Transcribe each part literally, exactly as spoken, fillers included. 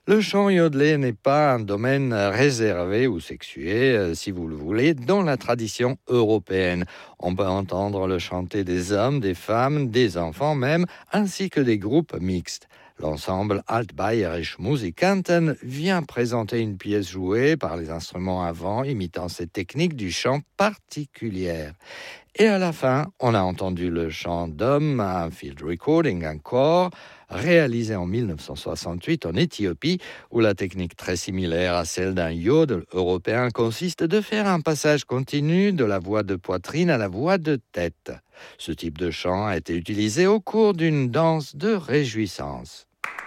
Le chant yodelé n'est pas un domaine réservé ou sexué, si vous le voulez, dans la tradition européenne. On peut entendre le chanter des hommes, des femmes, des enfants même, ainsi que des groupes mixtes. L'ensemble Altbayerische Musikanten vient présenter une pièce jouée par les instruments à vent imitant cette technique du chant particulière. Et à la fin, on a entendu le chant d'homme, un field recording, un chor, réalisé en dix-neuf cent soixante-huit en Éthiopie, où la technique très similaire à celle d'un yodel européen consiste de faire un passage continu de la voix de poitrine à la voix de tête. Ce type de chant a été utilisé au cours d'une danse de réjouissance.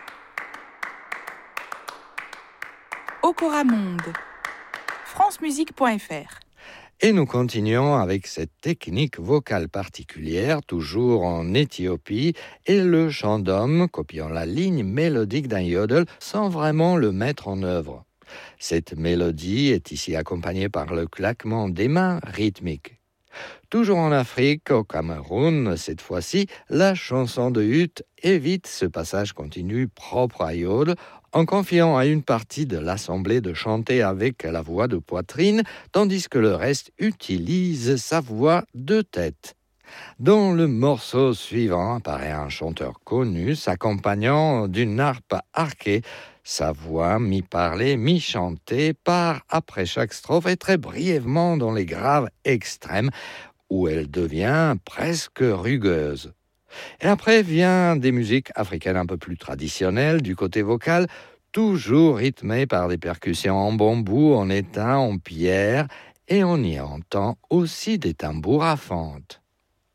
Okora Monde, francemusique point f r. Et nous continuons avec cette technique vocale particulière, toujours en Éthiopie, et le chant d'homme, copiant la ligne mélodique d'un yodel sans vraiment le mettre en œuvre. Cette mélodie est ici accompagnée par le claquement des mains rythmique. Toujours en Afrique, au Cameroun, cette fois-ci, la chanson de Hutt évite ce passage continu propre à yodel en confiant à une partie de l'assemblée de chanter avec la voix de poitrine, tandis que le reste utilise sa voix de tête. Dans le morceau suivant apparaît un chanteur connu s'accompagnant d'une harpe arquée. Sa voix, mi-parlée, mi-chantée, part après chaque strophe et très brièvement dans les graves extrêmes, où elle devient presque rugueuse. Et après vient des musiques africaines un peu plus traditionnelles du côté vocal, toujours rythmées par des percussions en bambou, en étain, en pierre, et on y entend aussi des tambours à fente.